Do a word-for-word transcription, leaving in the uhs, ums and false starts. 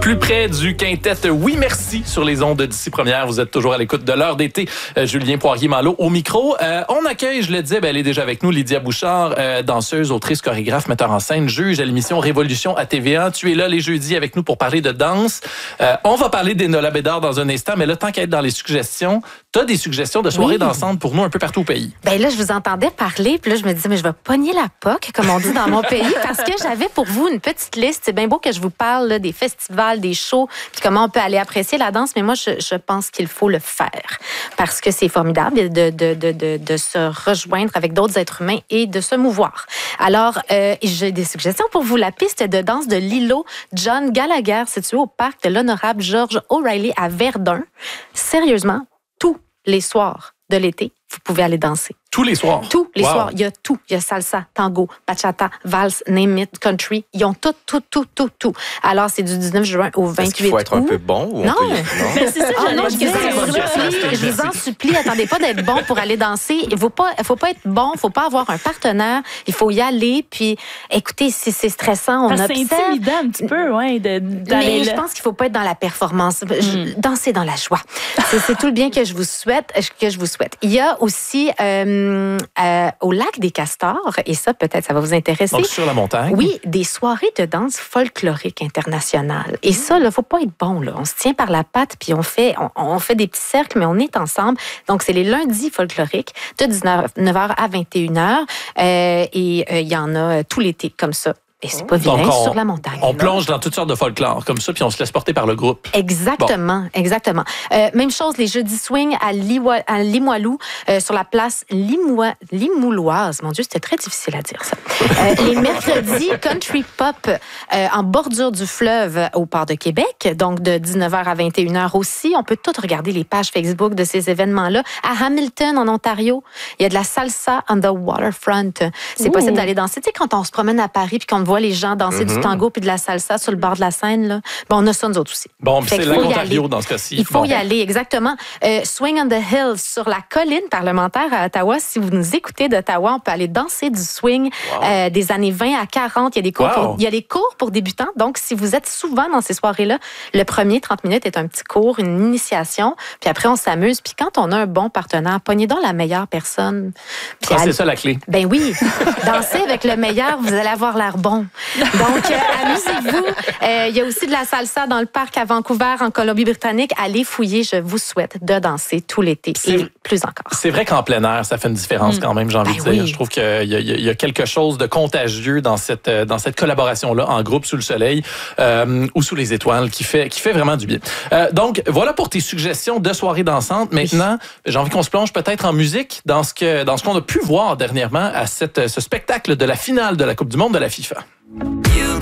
Plus près du quintet Oui Merci sur les ondes d'ici première. Vous êtes toujours à l'écoute de l'heure d'été. Euh, Julien Poirier-Malo au micro. Euh, on accueille, je le disais, ben, elle est déjà avec nous, Lydia Bouchard, euh, danseuse, autrice, chorégraphe, metteur en scène, juge à l'émission Révolution à T V A. Tu es là les jeudis avec nous pour parler de danse. Euh, on va parler d'Enola Bédard dans un instant, mais là, tant qu'à être dans les suggestions, tu as des suggestions de soirées oui. dansantes pour nous un peu partout au pays. Ben là, je vous entendais parler, puis là, je me disais, mais je vais pogner la P O C, comme on dit dans mon pays, parce que j'avais pour vous une petite liste. C'est bien beau que je vous parle là, des festivals, des shows, puis comment on peut aller apprécier la danse, mais moi, je, je pense qu'il faut le faire parce que c'est formidable de, de, de, de, de se rejoindre avec d'autres êtres humains et de se mouvoir. Alors, euh, j'ai des suggestions pour vous. La piste de danse de Lilo John Gallagher, située au parc de l'Honorable George O'Reilly à Verdun. Sérieusement, tous les soirs de l'été, vous pouvez aller danser. Tous les soirs? Tous les wow. soirs. Il y a tout. Il y a salsa, tango, bachata, valse, name it, country. Ils ont tout, tout, tout, tout, tout. Alors, c'est du dix-neuf juin au vingt-huit août. Est-ce qu'il faut être un peu bon? Ou non. On peut y... non. Mais c'est ça, ah, non, je, je, je vous en supplie, attendez pas d'être bon pour aller danser. Il ne faut pas, faut pas être bon, il ne faut pas avoir un partenaire. Il faut y aller. Puis, écoutez, si c'est stressant, on Parce observe. C'est intimidant un petit peu, oui, de, d'aller Mais là. je pense qu'il ne faut pas être dans la performance. Mm. Danser dans la joie. C'est, c'est tout le bien que je vous souhaite. Que je vous souhaite. Il y a aussi... Euh, euh, au lac des Castors, et ça, peut-être, ça va vous intéresser. Donc, sur la montagne. Oui, des soirées de danse folklorique internationale. Et ça, il ne faut pas être bon, là. On se tient par la patte, puis on fait, on, on fait des petits cercles, mais on est ensemble. Donc, c'est les lundis folkloriques de dix-neuf heures à vingt et une heures. Euh, et il euh, y en a tout l'été, comme ça. Et c'est pas vilain on, sur la montagne. On plonge dans toutes sortes de folklore, comme ça, puis on se laisse porter par le groupe. Exactement, bon. exactement. Euh, même chose, les jeudis swing à, Liwa, à Limoilou, euh, sur la place Limois, Limouloise. Mon Dieu, c'était très difficile à dire, ça. Euh, les mercredis, country pop euh, en bordure du fleuve au port de Québec, donc de dix-neuf heures à vingt et une heures aussi. On peut tout regarder les pages Facebook de ces événements-là. À Hamilton, en Ontario, il y a de la salsa on the waterfront. C'est Ouh. possible d'aller danser. Tu sais, quand on se promène à Paris puis qu'on voit les gens danser mm-hmm. du tango puis de la salsa sur le bord de la Seine, là. Bon, on a ça nous autres aussi. Bon, c'est la Ontario dans ce cas-ci. Il faut bon. y aller, exactement. Euh, Swing on the Hills sur la colline parlementaire à Ottawa. Si vous nous écoutez d'Ottawa, on peut aller danser du swing wow. euh, des années vingt à quarante. Il y a des cours, wow. pour, il y a des cours pour débutants. Donc, si vous êtes souvent dans ces soirées-là, le premier trente minutes est un petit cours, une initiation. Puis après, on s'amuse. Puis quand on a un bon partenaire, pognez donc la meilleure personne. Puis ah, allez... c'est ça la clé. Ben oui. Danser avec le meilleur, vous allez avoir l'air bon. Donc, euh, amusez-vous. Euh, il y a aussi de la salsa dans le parc à Vancouver, en Colombie-Britannique. Allez fouiller, je vous souhaite de danser tout l'été c'est, et plus encore. C'est vrai qu'en plein air, ça fait une différence mmh. quand même, j'ai envie ben de dire. Oui. Je trouve qu'il y a, il y a quelque chose de contagieux dans cette, dans cette collaboration-là, en groupe, sous le soleil euh, ou sous les étoiles, qui fait, qui fait vraiment du bien. Euh, donc, voilà pour tes suggestions de soirées dansantes. Maintenant, oui. j'ai envie qu'on se plonge peut-être en musique dans ce, que, dans ce qu'on a pu voir dernièrement à cette, ce spectacle de la finale de la Coupe du monde de la FIFA.